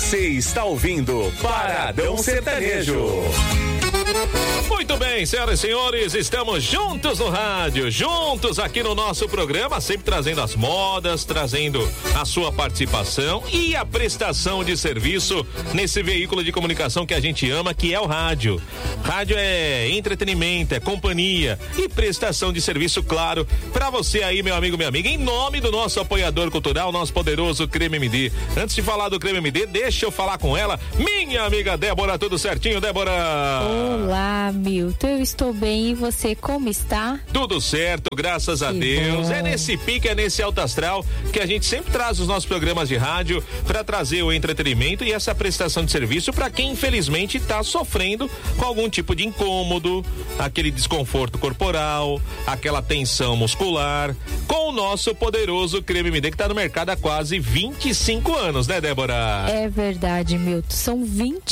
Você está ouvindo Paradão Sertanejo. Muito bem, senhoras e senhores, estamos juntos no rádio, juntos aqui no nosso programa, sempre trazendo as modas, trazendo a sua participação e a prestação de serviço nesse veículo de comunicação que a gente ama, que é o rádio. Rádio é entretenimento, é companhia e prestação de serviço, claro, pra você aí, meu amigo, minha amiga, em nome do nosso apoiador cultural, nosso poderoso Creme MD. Antes de falar do Creme MD, deixa eu falar com ela, minha amiga Débora. Tudo certinho, Débora? Olá, Milton, eu estou bem, e você, como está? Tudo certo, graças a Deus. É nesse pique, é nesse alto astral que a gente sempre traz os nossos programas de rádio para trazer o entretenimento e essa prestação de serviço para quem infelizmente está sofrendo com algum tipo de incômodo, aquele desconforto corporal, aquela tensão muscular, com o nosso poderoso Creme MD, que está no mercado há quase 25 anos, né, Débora? É verdade, Milton, são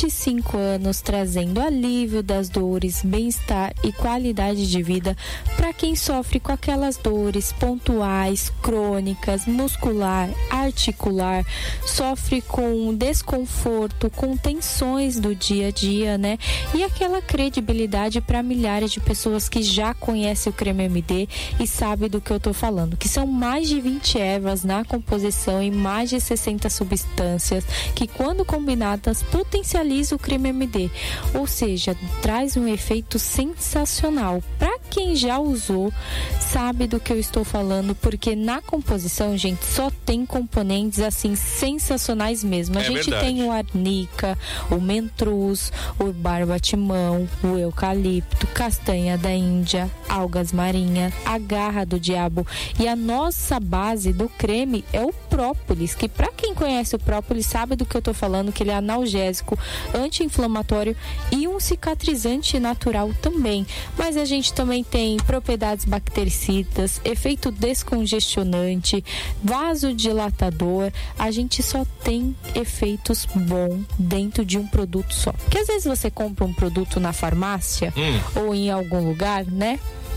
25 anos trazendo alívio das dores, bem-estar e qualidade de vida para quem sofre com aquelas dores pontuais, crônicas, muscular, articular, sofre com desconforto, com tensões do dia a dia, né? E aquela credibilidade para milhares de pessoas que já conhecem o Creme MD e sabem do que eu tô falando, que são mais de 20 ervas na composição e mais de 60 substâncias que, quando combinadas, potencializam o Creme MD, ou seja, traz um efeito sensacional. Para quem já usou, sabe do que eu estou falando, porque na composição, gente, só tem componentes assim sensacionais mesmo. A gente verdade. tem o arnica, o mentruz, o barbatimão, o eucalipto, castanha da Índia, algas marinhas, a garra do diabo, e a nossa base do creme é o própolis, que para quem conhece o própolis sabe do que eu tô falando, que ele é analgésico, anti-inflamatório e um cicatrizante natural também. Mas a gente também tem propriedades bactericidas, efeito descongestionante, vasodilatador. A gente só tem efeitos bons dentro de um produto só. Porque às vezes você compra um produto na farmácia ou em algum lugar, né?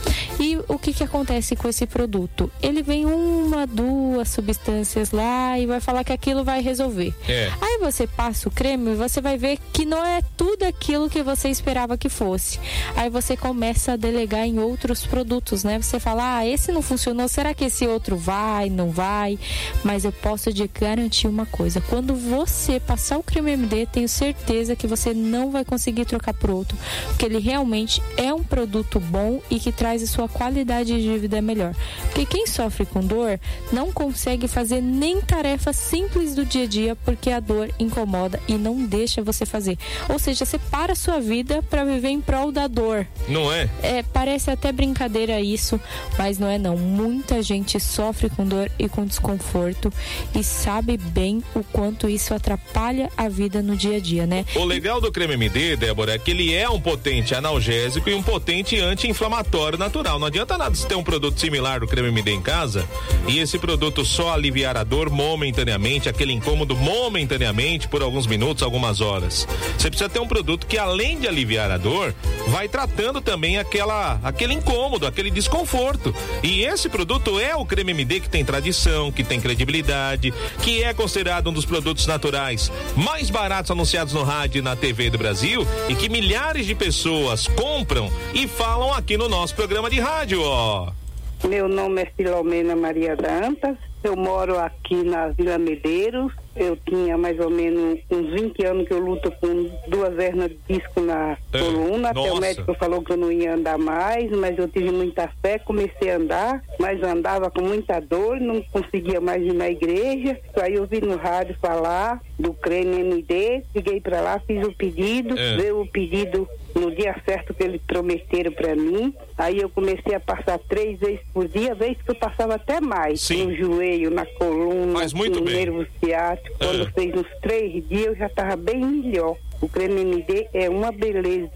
E o que acontece com esse produto? Ele vem uma, duas substâncias lá e vai falar que aquilo vai resolver. Aí você passa o creme e você vai ver que não é tudo aquilo que você esperava que fosse. Aí você começa a delegar em outros produtos, né? Você fala, esse não funcionou, será que esse outro vai, não vai? Mas eu posso te garantir uma coisa, quando você passar o Creme MD, tenho certeza que você não vai conseguir trocar por outro, porque ele realmente é um produto bom e que traz a sua qualidade de vida melhor. Porque quem sofre com dor não consegue fazer nem tarefas simples do dia a dia, porque a dor incomoda e não deixa você fazer. Ou seja, você para a sua vida para viver em prol da dor. Não é? Parece até brincadeira isso, mas não é não. Muita gente sofre com dor e com desconforto e sabe bem o quanto isso atrapalha a vida no dia a dia, né? O legal do Creme MD, Débora, é que ele é um potente analgésico e um potente anti-inflamatório natural. Não adianta nada você ter um produto similar do Creme MD em casa e esse produto só aliviar a dor momentaneamente, aquele incômodo momentaneamente por alguns minutos, algumas horas. Você precisa ter um produto que, além de aliviar a dor, vai tratando também aquele incômodo, aquele desconforto. E esse produto é o Creme MD, que tem tradição, que tem credibilidade, que é considerado um dos produtos naturais mais baratos anunciados no rádio e na TV do Brasil e que milhares de pessoas compram e falam aqui no nosso programa de rádio, ó. Meu nome é Filomena Maria Dantas, eu moro aqui na Vila Medeiros. Eu tinha mais ou menos uns 20 anos que eu luto com 2 hernias de disco na coluna. Até o médico falou que eu não ia andar mais, mas eu tive muita fé, comecei a andar, mas andava com muita dor, não conseguia mais ir na igreja. Aí eu vi no rádio falar do Creme MD, liguei pra lá, fiz o pedido, veio o pedido no dia certo que eles prometeram pra mim. Aí eu comecei a passar 3 vezes por dia, vezes que eu passava até mais. Sim. No joelho, na coluna, no nervo ciático. Quando fez uns 3 dias eu já estava bem melhor. O Creme MD é uma beleza.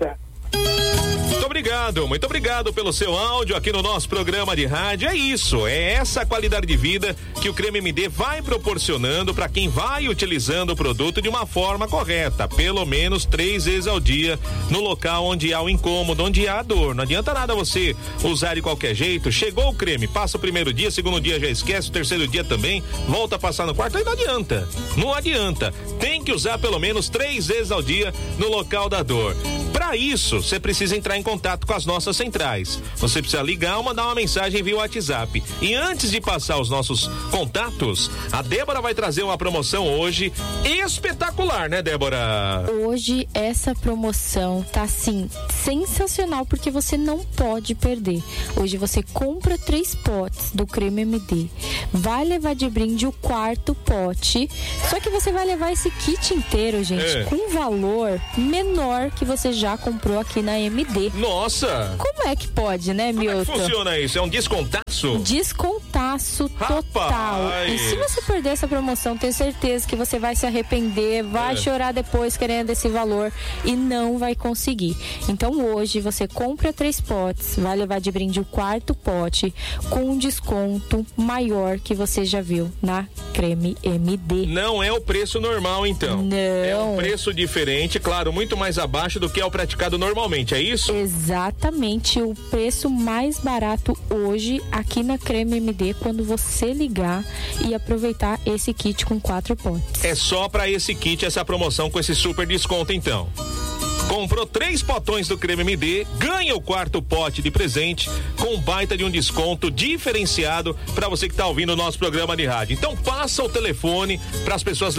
Muito obrigado pelo seu áudio aqui no nosso programa de rádio. É isso, é essa qualidade de vida que o Creme MD vai proporcionando para quem vai utilizando o produto de uma forma correta, pelo menos 3 vezes ao dia, no local onde há o incômodo, onde há a dor. Não adianta nada você usar de qualquer jeito. Chegou o creme, passa o primeiro dia, segundo dia já esquece, o terceiro dia também, volta a passar no quarto, aí não adianta. Não adianta. Tem que usar pelo menos 3 vezes ao dia no local da dor. Para isso, você precisa entrar em contato com as nossas centrais. Você precisa ligar ou mandar uma mensagem via WhatsApp. E antes de passar os nossos contatos, a Débora vai trazer uma promoção hoje espetacular, né, Débora? Hoje essa promoção tá assim sensacional, porque você não pode perder. Hoje você compra 3 potes do Creme MD, vai levar de brinde o 4º pote, só que você vai levar esse kit inteiro, gente, com um valor menor que você já comprou aqui na MD. Nossa! Como é que pode, né, Milton? Como é que funciona isso? É um descontaço? Descontaço total. E se você perder essa promoção, tenho certeza que você vai se arrepender, vai chorar depois querendo esse valor e não vai conseguir. Então hoje você compra 3 potes, vai levar de brinde o 4º pote com um desconto maior que você já viu na Creme MD. Não é o preço normal, então. Não. É um preço diferente, claro, muito mais abaixo do que é o praticado normalmente, é isso? Exatamente, o preço mais barato hoje aqui na Creme MD, quando você ligar e aproveitar esse kit com 4 potes. É só para esse kit, essa promoção com esse super desconto, então. Comprou 3 potões do Creme MD, ganha o 4º pote de presente com um baita de um desconto diferenciado para você que está ouvindo o nosso programa de rádio. Então passa o telefone para as pessoas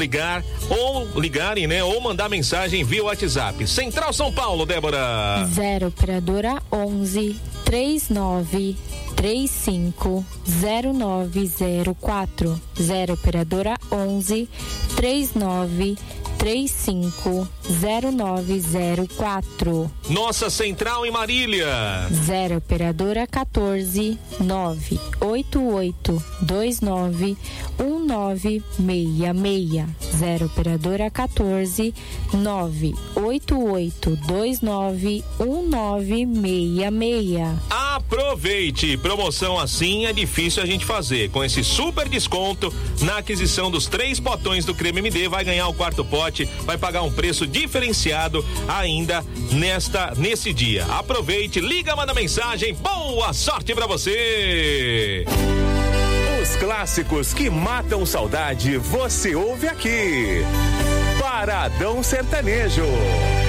ligarem, né? Ou mandar mensagem via WhatsApp. Central São Paulo, Débora. 0 operadora 11 39 35 0904. 0 operadora 11 39 35 0904. Nossa Central em Marília. 0 operadora 14 988 29 1966. 0 operadora 14 988 29 1966. Aproveite! Promoção assim é difícil a gente fazer. Com esse super desconto na aquisição dos 3 potões do Creme MD, vai ganhar o 4º pote, vai pagar um preço diferenciado ainda nesse dia. Aproveite, liga, manda mensagem. Boa sorte pra você! Os clássicos que matam saudade, você ouve aqui. Paradão Sertanejo.